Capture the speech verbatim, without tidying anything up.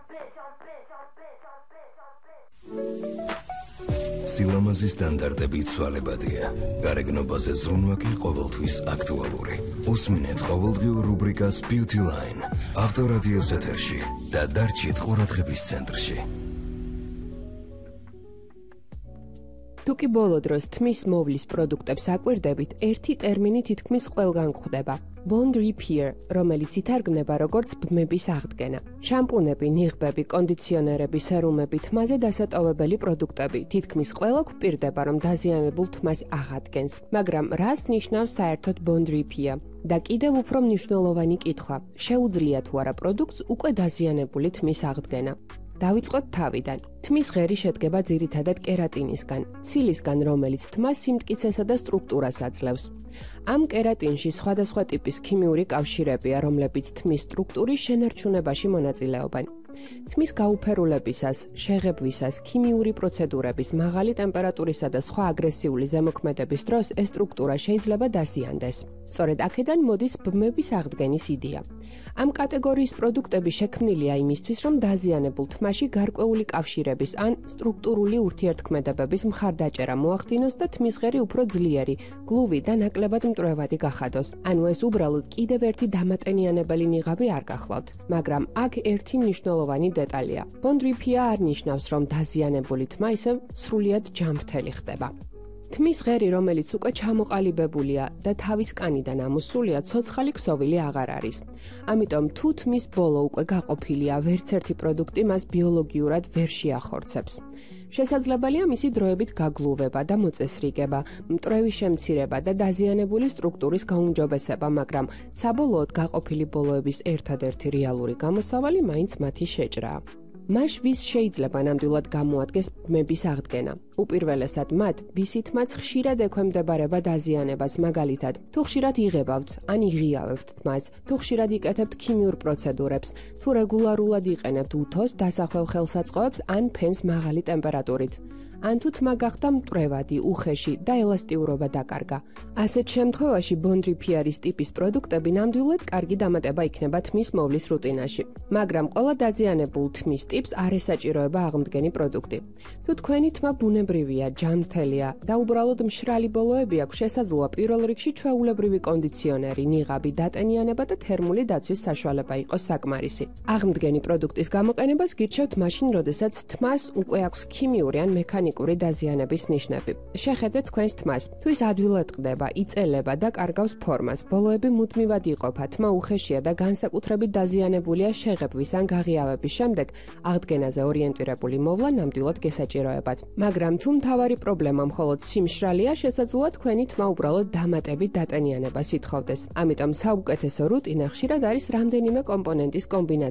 სილამაზის სტანდარტები ცვალებადია. გარეგნობაზე ზრუნვა კი ყოველთვის აქტუალური. უსმინეთ ყოველდღიურ რუბრიკას Beauty Line. ავტორადიოს ეთერში და დარჩით ყურადღების ცენტრში. თუკი ბოლო დროს თმის მოვლის პროდუქტებს აკვირდებით, ერთი ტერმინი თითქმის ყველგან გვხვდება. Bond Repair, რომელიც ითარგმნება როგორც ბმების აღდგენა. შამპუნები, ნიღბები, კონდიციონერები, სერუმები, თმაზე დასატოვებელი პროდუქტები. თითქმის ყველა გვპირდება, რომ დაზიანებულ თმას აღადგენს. მაგრამ რას ნიშნავს საერთოდ Bond Repair? და კიდევ უფრო მნიშვნელოვანი კითხვა, შეუძლია თუ არა პროდუქტს უკვე დაზიანებული თმის აღდგენა? დავიწყოთ თავიდან. თმის ღერი შედგება ძირითადად კერატინისგან, ცილისგან, რომელიც თმას სიმტკიცესა და სტრუქტურას აძლევს. ამ კერატინში სხვადასხვა ტიპის ქიმიური კავშირებია, რომლებიც თმის სტრუქტურის შენარჩუნებაში მონაწილეობენ. თმის გაუფერულებისას, შეღებვისას, ქიმიური პროცედურების, მაღალი ტემპერატურისა და სხვა აგრესიული ზემოქმედების დროს ეს სტრუქტურა შეიძლება დაზიანდეს. სწორედ აქედან მოდის ბმების აღდგენის იდეა. ამ კატეგორიის პროდუქტები შექმნილია იმისთვის, რომ დაზიანებულ თმაში გარკვეული კავშირების ან სტრუქტურული ურთიერთქმედებების მხარდაჭერა მოახდინოს და თმის ღერი უფრო ძლიერი, გლუვი და ნაკლებად მტვრევადი გახადოს. ანუ ეს უბრალოდ კიდევ ერთი დამატენიანებელი ნიღაბი არ გახლავთ. მაგრამ აქ ერთი მნიშვნელოვანი დეტალია. Bond Repair არ ნიშნავს, რომ დაზიანებული თმა ისევ სრულიად ჯამრთელი ხდება. თმის ღერი, რომელიც უკვე ჩამოყალიბებულია და თავის კანიდან ამოსულია, ცოცხალი ქსოვილი აღარ არის. ამიტომ თუ თმის ბოლო უკვე გაყოფილია, ვერც ერთი პროდუქტი მას ბიოლოგიურად ვერ შეახორცებს. შესაძლებელია მისი დროებით გაგლუვება და მოწესრიგება, მტვრევის შემცირება და დაზიანებული სტრუქტურის გაუმჯობესება, მაგრამ საბოლოოდ გაყოფილი ბოლოების ერთადერთი რეალური გამოსავალი მაინც მათი შეჭრაა. მას ვის შეიძლება ნამდვილად გამოადგეს ბმების აღდგენა? უპირველესად მათ, ვისით მათ ხშირად ექვემდებარება დაზიანებას, მაგალითად, თუ ხშირად იღებავთ ან იღიავებთ თმას, თუ ხშირად იკეთებთ ქიმიურ პროცედურებს, თუ რეგულარულად იყენებთ უთოს, დასახვევ ხელსაწყოებს ან ფენს მაღალი ტემპერატურით. ან თუ თმა გახდა მტვრევადი, უხეში და ელასტიურობა დაკარგა. ასეთ შემთხვევაში Bond Repair-ის ტიპის პროდუქტები ნამდვილად კარგი დამატება იქნება თმის მოვლის რუტინაში. მაგრამ ყველა დაზიანებულ თმის ტიპს არ ესაჭიროება აღმდგენი პროდუქტი. თუ თქვენი თმა ბუნებრივია, ჯანმრთელია და უბრალოდ მშრალი ბოლოები აქვს, შესაძლოა პირველ რიგში ჩვეულებრივი კონდიციონერი, ნიღაბი, დატენიანება და თერმული დაცვის საშუალება იყოს საკმარისი. აღმდგენი პროდუქტის გამოყენებას გირჩევთ მაშინ, როდესაც თმას უკვე აქვს ქიმიური ან მექანიკური დაზიანების ნიშნები. შეხედეთ თქვენს თმას. თუ ის ადვილად ყდება, იწელება და კარგავს ფორმას, ბოლოები მუდმივად იყოფა, თმა უხეშია და განსაკუთრებით დაზიანებულია შეღებვის ან გაღიავების შემდეგ, აღდგენაზე ორიენტირებული მოვლა ნამდვილად გესაჭიროებათ. მაგრამ თუ მთავარი პრობლემა მხოლოდ სიმშრალეა, შესაძლოა თქვენი თმა უბრალოდ დამატებით დატენიანებას ითხოვდეს. ამიტომ საუკეთესო რუტინა ხშირად არის რამდენიმე კომპონენტის კომბინაცია.